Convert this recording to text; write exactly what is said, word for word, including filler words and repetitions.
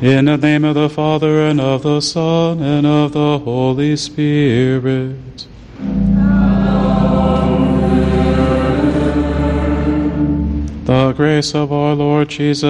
In the name of the Father, and of the Son, and of the Holy Spirit. The grace of our Lord Jesus